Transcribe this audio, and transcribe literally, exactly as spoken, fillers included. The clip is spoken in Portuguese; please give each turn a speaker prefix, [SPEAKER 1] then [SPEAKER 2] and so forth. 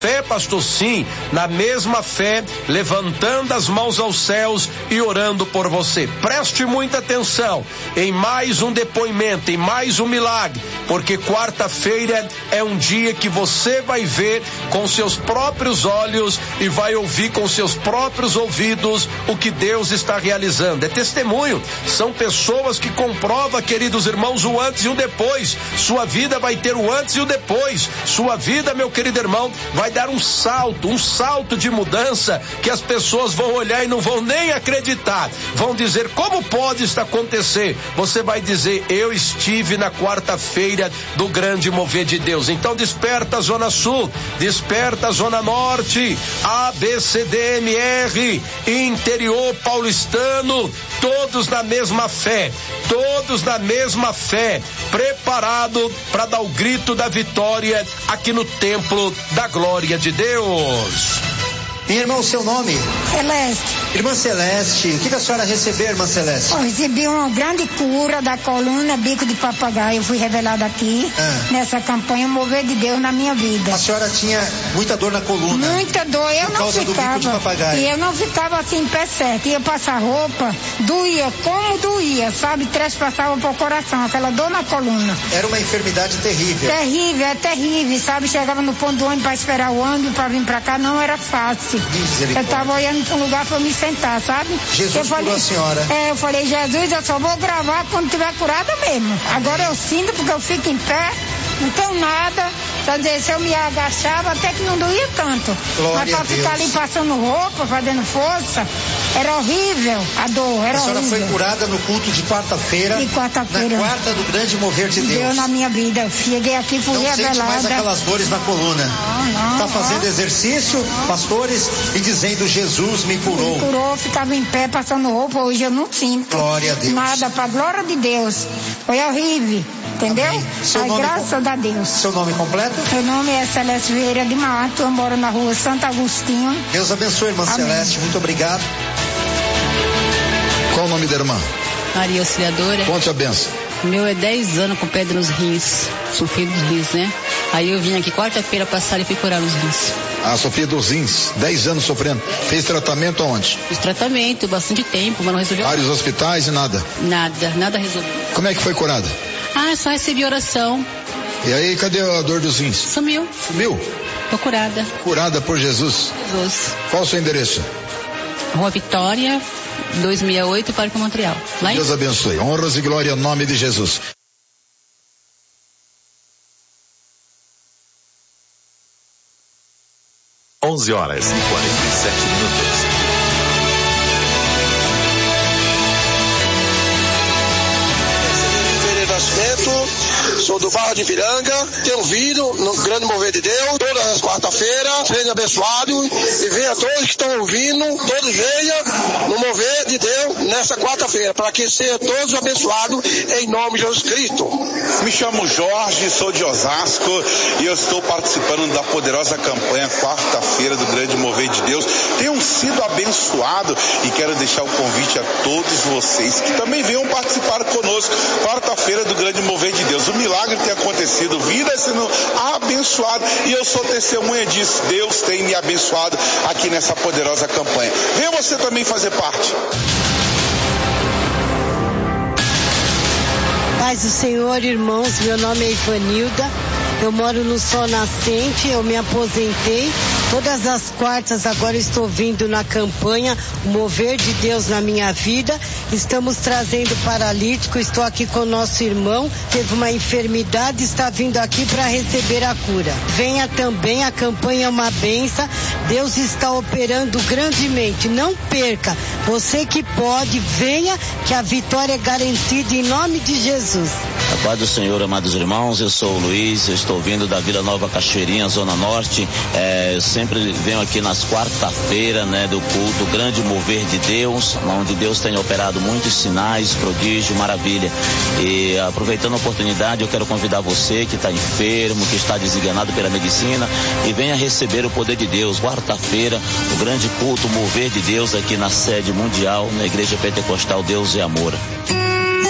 [SPEAKER 1] Fé, pastor, sim, na mesma fé, levantando as mãos aos céus e orando por você. Preste muita atenção em mais um depoimento, em mais um milagre, porque quarta-feira é um dia que você vai ver com seus próprios olhos e vai ouvir com seus próprios ouvidos o que Deus está realizando. É testemunho, são pessoas que comprovam, queridos irmãos, o antes e o depois. Sua vida vai ter o antes e o depois. Sua vida, meu querido irmão, vai dar um salto, um salto de mudança que as pessoas vão olhar e não vão nem acreditar. Vão dizer, como pode isso acontecer? Você vai dizer, eu estive na quarta-feira do grande mover de Deus. Então desperta Zona Sul, desperta Zona Norte, A, B, C, D, M, R, interior paulistano, todos na mesma fé, todos na mesma fé, preparado para dar o grito da vitória aqui no templo da glória de Deus.
[SPEAKER 2] Minha irmã, o seu nome?
[SPEAKER 3] Celeste.
[SPEAKER 2] Irmã Celeste, o que a senhora recebeu, irmã Celeste?
[SPEAKER 3] Eu recebi uma grande cura da coluna, bico de papagaio. Eu fui revelada aqui, ah. nessa campanha, Mover de Deus na minha vida.
[SPEAKER 2] A senhora tinha muita dor na coluna?
[SPEAKER 3] Muita dor, eu
[SPEAKER 2] por
[SPEAKER 3] não
[SPEAKER 2] causa
[SPEAKER 3] ficava.
[SPEAKER 2] Do bico de papagaio.
[SPEAKER 3] E eu não ficava assim, pé certo. Ia passar roupa, doía, como doía, sabe? Trespassava pro coração, aquela dor na coluna.
[SPEAKER 2] Era uma enfermidade terrível.
[SPEAKER 3] Terrível, é terrível, sabe? Chegava no ponto do ônibus pra esperar o ônibus pra vir pra cá, não era fácil. Eu tava olhando pra um lugar pra eu me sentar, sabe?
[SPEAKER 2] Jesus
[SPEAKER 3] eu falei,
[SPEAKER 2] curou a senhora.
[SPEAKER 3] É, eu falei, Jesus, eu só vou gravar quando tiver curada mesmo. Agora eu sinto porque eu fico em pé, não tenho nada. Quer dizer, se eu me agachava, até que não doía tanto.
[SPEAKER 2] Glória
[SPEAKER 3] Mas pra ficar ali passando roupa, fazendo força, era horrível a dor, era
[SPEAKER 2] horrível. A senhora
[SPEAKER 3] horrível.
[SPEAKER 2] foi curada no culto de quarta-feira.
[SPEAKER 3] De quarta-feira.
[SPEAKER 2] Na quarta do grande mover de Deus.
[SPEAKER 3] Deu na minha vida. Cheguei aqui, fui
[SPEAKER 2] não
[SPEAKER 3] revelada.
[SPEAKER 2] Não sente mais aquelas dores na coluna.
[SPEAKER 3] Não, não.
[SPEAKER 2] Tá fazendo exercício, não. pastores, e dizendo, Jesus me curou.
[SPEAKER 3] Me curou, ficava em pé, passando roupa, hoje eu não sinto.
[SPEAKER 2] Glória a Deus.
[SPEAKER 3] Nada, pra glória de Deus. Foi horrível, entendeu?
[SPEAKER 2] Seu
[SPEAKER 3] Ai,
[SPEAKER 2] nome
[SPEAKER 3] graças
[SPEAKER 2] com...
[SPEAKER 3] a Deus.
[SPEAKER 2] Seu nome completo?
[SPEAKER 3] Meu nome é Celeste Vieira de Mato, eu moro na rua Santo Agostinho.
[SPEAKER 2] Deus abençoe, irmã Amém. Celeste, muito obrigado.
[SPEAKER 4] Qual o nome da irmã?
[SPEAKER 5] Maria Auxiliadora.
[SPEAKER 4] Conte a benção.
[SPEAKER 5] O meu é dez anos com pedra nos rins, Sofia dos rins, né? Aí eu vim aqui quarta-feira passada e fui curar os rins.
[SPEAKER 4] Ah, Sofia dos rins, dez anos sofrendo. Fez tratamento aonde?
[SPEAKER 5] Fiz tratamento, bastante tempo, mas não resolveu.
[SPEAKER 4] Vários hospitais e nada?
[SPEAKER 5] Nada, nada resolveu.
[SPEAKER 4] Como é que foi curada?
[SPEAKER 5] Ah, só recebi oração.
[SPEAKER 4] E aí, cadê a dor dos rins?
[SPEAKER 5] Sumiu.
[SPEAKER 4] Sumiu?
[SPEAKER 5] Tô curada.
[SPEAKER 4] Curada por Jesus?
[SPEAKER 5] Jesus.
[SPEAKER 4] Qual o seu endereço?
[SPEAKER 5] Rua Vitória, duzentos e sessenta e oito, Parque Montreal. Lá em...
[SPEAKER 4] Deus abençoe. Honras e glória em nome de Jesus.
[SPEAKER 6] onze horas e quarenta e sete minutos.
[SPEAKER 7] Sou do Barra de Piranga, tenho vindo no grande mover de Deus, todas as quarta-feiras, seja abençoado e venha todos que estão ouvindo, todos venham no mover de Deus nessa quarta-feira, para que sejam todos abençoados em nome de Jesus Cristo.
[SPEAKER 8] Me chamo Jorge, sou de Osasco e eu estou participando da poderosa campanha quarta-feira do grande mover de Deus. Tenho sido abençoado e quero deixar o convite a todos vocês que também venham participar conosco quarta-feira do grande mover de Deus. O milagre tem acontecido, vida sendo abençoada e eu sou testemunha disso. Deus tem me abençoado aqui nessa poderosa campanha. Venha você também fazer parte.
[SPEAKER 9] Paz do Senhor, irmãos, meu nome é Ivanilda, eu moro no Sol Nascente, eu me aposentei, todas as quartas agora estou vindo na campanha Mover de Deus na minha vida, estamos trazendo paralítico, estou aqui com o nosso irmão, teve uma enfermidade, está vindo aqui para receber a cura. Venha também, a campanha é uma benção, Deus está operando grandemente, não perca, você que pode, venha, que a vitória é garantida em nome de Jesus.
[SPEAKER 10] A paz do Senhor, amados irmãos, eu sou o Luiz, eu estou vindo da Vila Nova Cachoeirinha, Zona Norte, é, eu sempre venho aqui nas quarta-feiras, né, do culto Grande Mover de Deus, onde Deus tem operado muitos sinais, prodígio, maravilha, e aproveitando a oportunidade, eu quero convidar você que está enfermo, que está desenganado pela medicina, e venha receber o poder de Deus, quarta-feira, o grande culto Mover de Deus aqui na sede mundial, na Igreja Pentecostal Deus e Amor.